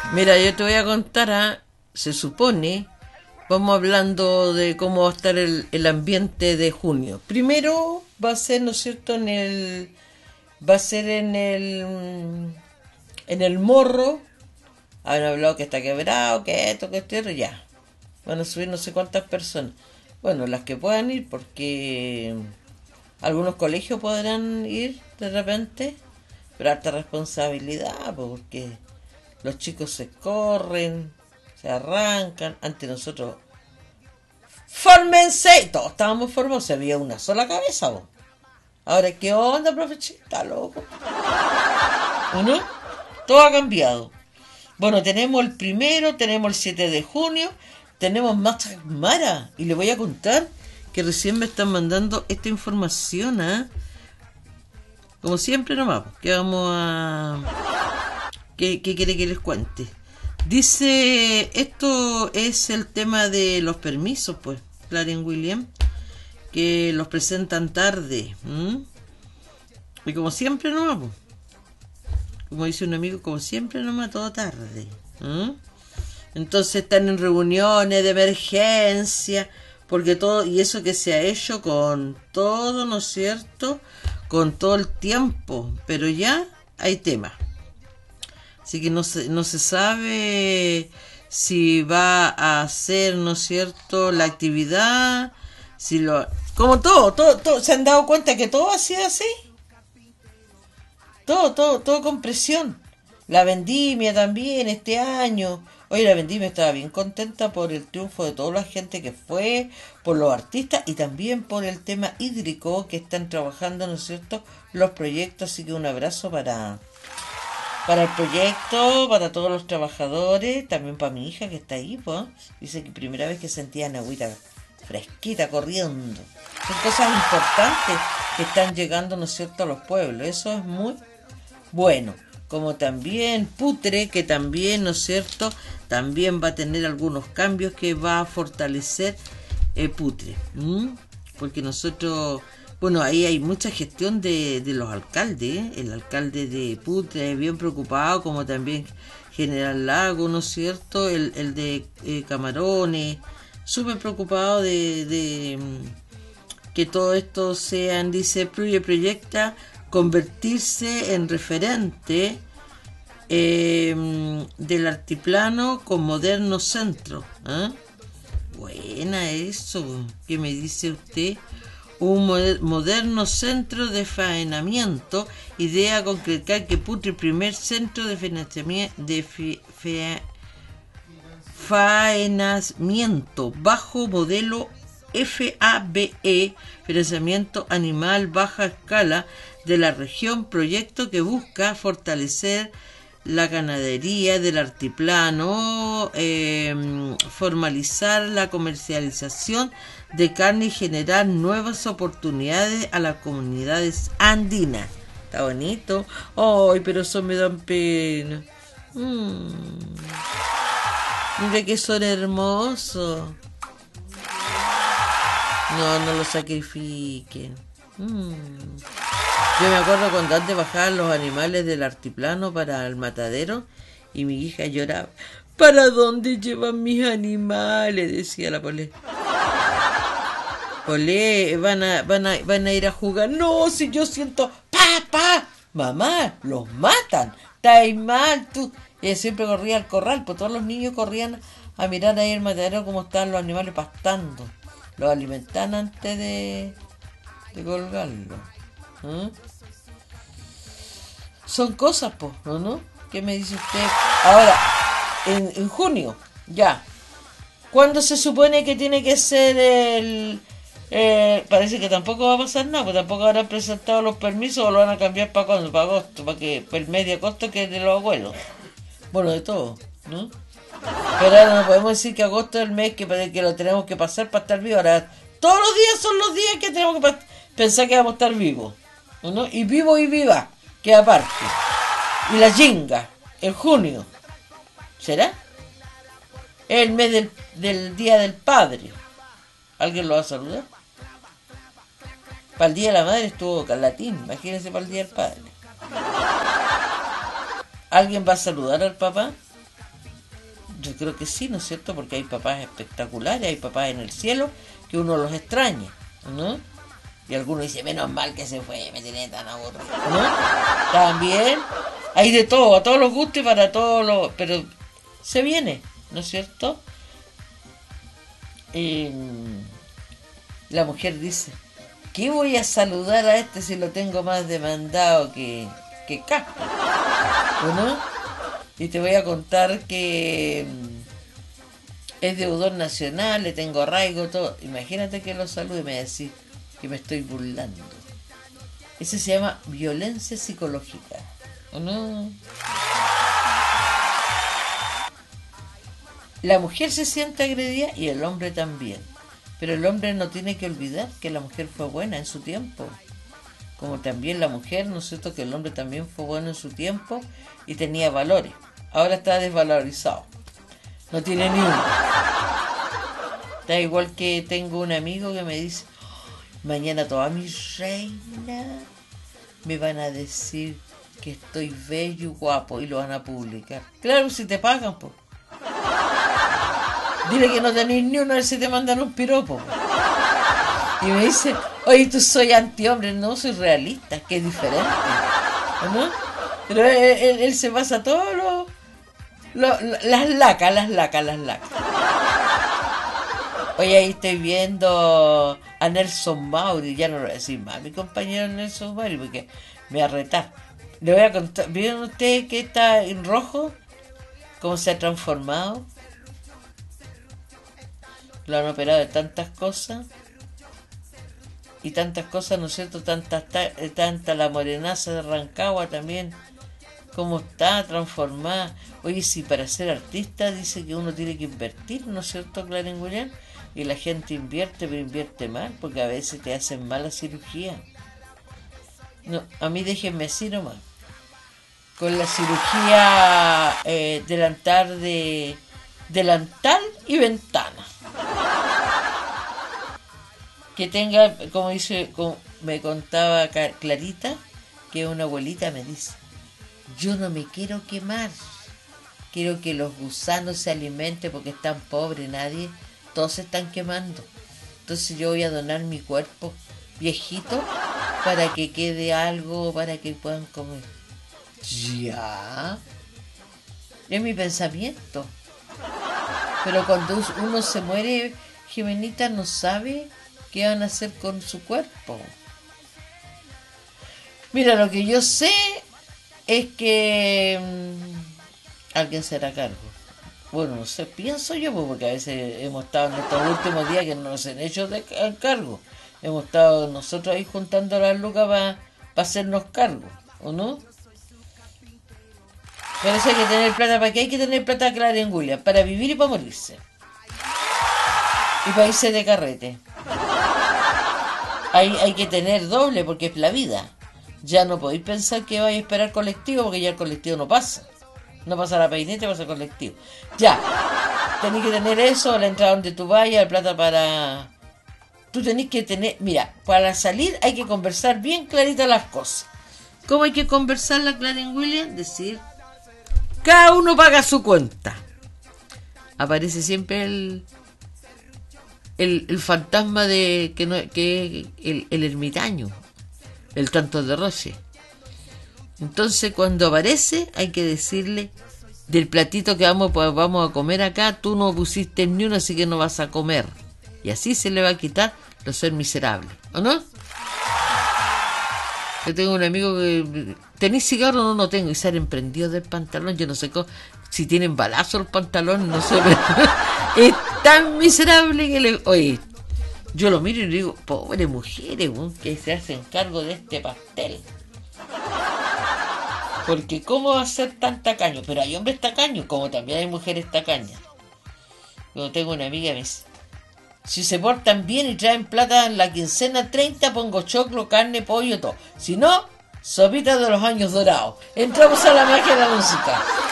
Mira, yo te voy a contar, se supone, vamos hablando de cómo va a estar el ambiente de junio. Primero va a ser, ¿no es cierto?, va a ser en el Morro. Han hablado que está quebrado, que esto, que esto, ya. Van a subir no sé cuántas personas. Bueno, las que puedan ir, porque algunos colegios podrán ir de repente, pero harta responsabilidad, porque los chicos se corren, se arrancan. Antes nosotros, ¡fórmense! Y todos estábamos formados, se había una sola cabeza, vos. Ahora, ¿qué onda, profechita, loco? ¿O no? Todo ha cambiado. Bueno, tenemos el primero, tenemos el 7 de junio, tenemos más Mara. Y le voy a contar que recién me están mandando esta información, como siempre nomás, que vamos a... ¿Qué quiere que les cuente? Dice, esto es el tema de los permisos, pues, Clarence Williams, que los presentan tarde. Y como siempre nomás, pues, como dice un amigo, como siempre nomás, todo tarde. Entonces están en reuniones de emergencia, porque todo, y eso que se ha hecho con todo, ¿no es cierto?, con todo el tiempo, pero ya hay temas. Así que no se sabe si va a hacer, ¿no es cierto?, la actividad, si lo... Como todo, ¿se han dado cuenta que todo ha sido así? Todo con presión. La vendimia también este año. Oye, la vendimia estaba bien contenta por el triunfo de toda la gente que fue, por los artistas y también por el tema hídrico que están trabajando, ¿no es cierto?, los proyectos. Así que un abrazo para el proyecto, para todos los trabajadores, también para mi hija que está ahí, pues. Dice que primera vez que sentía una agüita fresquita corriendo. Son cosas importantes que están llegando, ¿no es cierto?, a los pueblos. Eso es muy bueno. Como también Putre, que también, ¿no es cierto?, también va a tener algunos cambios que va a fortalecer Putre. Porque nosotros... Bueno, ahí hay mucha gestión de los alcaldes. El alcalde de Putre es bien preocupado, como también General Lago, ¿no es cierto? El de Camarones, súper preocupado de que todo esto sean, dice, proyecta convertirse en referente del altiplano con moderno centro. Buena eso, ¿qué me dice usted? Un moderno centro de faenamiento, idea concretar que Putre, el primer centro de faenamiento bajo modelo FABE, financiamiento animal baja escala de la región, proyecto que busca fortalecer la ganadería del altiplano, formalizar la comercialización de carne y generar nuevas oportunidades a las comunidades andinas. Está bonito. Ay, pero eso me dan pena. Mira que son hermosos. No lo sacrifiquen. Yo me acuerdo cuando antes bajaban los animales del altiplano para el matadero y mi hija lloraba. ¿Para dónde llevan mis animales?, decía la Polé. Polé, van a ir a jugar. No, si yo siento, papá, mamá, los matan. Está mal, tú. Ella siempre corría al corral, pues todos los niños corrían a mirar ahí el matadero cómo estaban los animales pastando. Los alimentaban antes de colgarlos. Son cosas, pues, ¿no? ¿Qué me dice usted? Ahora, en junio, ya. ¿Cuándo se supone que tiene que ser el...? Parece que tampoco va a pasar nada, pues tampoco habrán presentado los permisos o lo van a cambiar para cuándo, para agosto, para el mes de agosto, que es de los abuelos. Bueno, de todo, ¿no? Pero ahora no podemos decir que agosto es el mes que lo tenemos que pasar para estar vivos. Ahora, todos los días son los días que tenemos que pensar que vamos a estar vivos, ¿no? Y vivo y viva, que aparte. Y la jinga, en junio. ¿Será? Es el mes del Día del Padre. ¿Alguien lo va a saludar? Para el Día de la Madre estuvo Carlatín, imagínense para el Día del Padre. ¿Alguien va a saludar al papá? Yo creo que sí, ¿no es cierto? Porque hay papás espectaculares, hay papás en el cielo que uno los extraña, ¿no? Y algunos dicen, menos mal que se fue, me tiene tan aburrido, ¿no? También hay de todo, a todos los gustos y para todos los... Pero se viene, ¿no es cierto? La mujer dice, ¿qué voy a saludar a este si lo tengo más demandado que casco? ¿No? Y te voy a contar que es deudor nacional, le tengo arraigo, todo. Imagínate que lo salude y me decís que me estoy burlando. Eso se llama violencia psicológica, ¿o no? La mujer se siente agredida y el hombre también. Pero el hombre no tiene que olvidar que la mujer fue buena en su tiempo. Como también la mujer, ¿no es cierto? Que el hombre también fue bueno en su tiempo y tenía valores. Ahora está desvalorizado. No tiene ni uno. Da igual que tengo un amigo que me dice, mañana todas mis reinas me van a decir que estoy bello y guapo y lo van a publicar. Claro, si te pagan, pues. Dile que no tenés ni uno, a ver si te mandan un piropo. Y me dice, oye, tú soy antihombre. No, soy realista, que es diferente, ¿no? Pero él se pasa todo las lacas. Oye, ahí estoy viendo a Nelson Mauri, ya no lo voy a decir más, mi compañero Nelson Mauri, porque me va a retar. Le voy a contar, ¿vieron ustedes que está en rojo? ¿Cómo se ha transformado? Lo han operado de tantas cosas. Y tantas cosas, ¿no es cierto? Tanta la morenaza de Rancagua también. Cómo está transformada. Oye, si para ser artista dice que uno tiene que invertir, ¿no es cierto, Clarín William? Y la gente invierte, pero invierte mal, porque a veces te hacen mala cirugía. No, a mí déjenme así nomás. Con la cirugía delantal y ventana. Que tenga, como me contaba Clarita, que una abuelita me dice, yo no me quiero quemar, quiero que los gusanos se alimenten porque están pobres, todos se están quemando. Entonces yo voy a donar mi cuerpo viejito para que quede algo, para que puedan comer. Ya, es mi pensamiento. Pero cuando uno se muere, Jimenita, no sabe qué van a hacer con su cuerpo. Mira, lo que yo sé es que alguien será a cargo. Bueno, no sé, pienso yo, porque a veces hemos estado en estos últimos días que no nos han hecho de cargo. Hemos estado nosotros ahí juntando las lucas para hacernos cargo, ¿o no? Pero eso hay que tener plata. ¿Para qué hay que tener plata, Clarín William? Para vivir y para morirse. Y para irse de carrete. Hay que tener doble porque es la vida. Ya no podéis pensar que vais a esperar colectivo porque ya el colectivo no pasa. No pasa la peineta, pasa el colectivo. Ya. Tenéis que tener eso, la entrada donde tú vayas, la plata para... Tú tenés que tener... Mira, para salir hay que conversar bien claritas las cosas. ¿Cómo hay que conversarla, Clarín William? Decir... Cada uno paga su cuenta. Aparece siempre el fantasma de que el ermitaño, el tanto de Roche. Entonces cuando aparece hay que decirle, del platito que vamos a comer acá, tú no pusiste ni uno, así que no vas a comer. Y así se le va a quitar lo ser miserable, ¿o no? Yo tengo un amigo que... ¿Tenés cigarro? No, no tengo. Y salen prendidos del pantalón. Yo no sé si tienen balazo los pantalones, no sé. Es tan miserable que le... Oye, yo lo miro y le digo, pobre mujeres, que se hacen cargo de este pastel. Porque ¿cómo va a ser tan tacaño? Pero hay hombres tacaños, como también hay mujeres tacañas. Yo tengo una amiga que me dice, si se portan bien y traen plata en la quincena 30, pongo choclo, carne, pollo, todo. Si no, sopita de los años dorados. Entramos a la magia de la música.